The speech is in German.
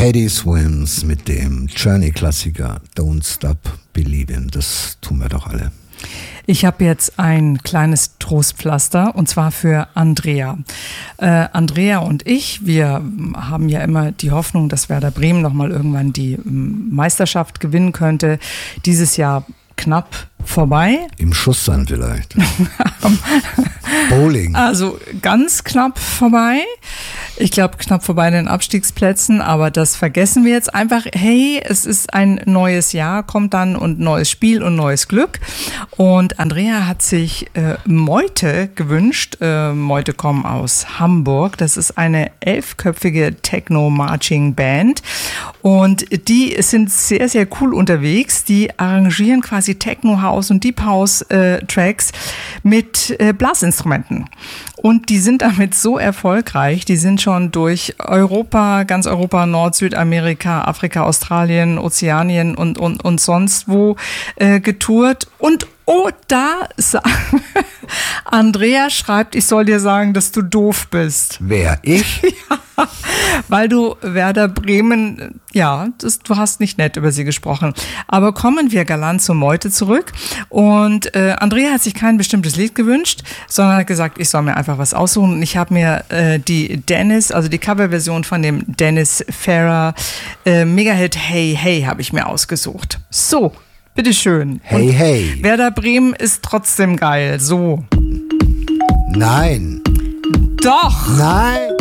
Teddy Swims mit dem Journey-Klassiker Don't Stop Believin'. Das tun wir doch alle. Ich habe jetzt ein kleines Trostpflaster und zwar für Andrea. Andrea und ich, wir haben ja immer die Hoffnung, dass Werder Bremen nochmal irgendwann die Meisterschaft gewinnen könnte. Dieses Jahr knapp vorbei. Im Schuss dann vielleicht. Bowling. Also ganz knapp vorbei. Ich glaube, knapp vorbei in den Abstiegsplätzen, aber das vergessen wir jetzt einfach. Hey, es ist ein neues Jahr, kommt dann und neues Spiel und neues Glück. Und Andrea hat sich Meute gewünscht. Meute kommen aus Hamburg. Das ist eine 11-köpfige Techno-Marching-Band. Und die sind sehr, sehr cool unterwegs. Die arrangieren quasi Techno-House und Deep House-Tracks mit Blasinstrumenten. Und die sind damit so erfolgreich, die sind schon durch Europa, ganz Europa, Nord-Südamerika, Afrika, Australien, Ozeanien und sonst wo getourt. Und da Andrea schreibt, ich soll dir sagen, dass du doof bist. Wer, ich? Ja, weil du Werder Bremen, du hast nicht nett über sie gesprochen. Aber kommen wir galant zur Meute zurück. Und Andrea hat sich kein bestimmtes Lied gewünscht, sondern hat gesagt, ich soll mir einfach was aussuchen. Und ich habe mir die Dennis, also die Coverversion von dem Dennis Farrer Megahit Hey Hey habe ich mir ausgesucht. So. Bitteschön. Hey, und hey. Werder Bremen ist trotzdem geil. So. Nein. Doch. Nein.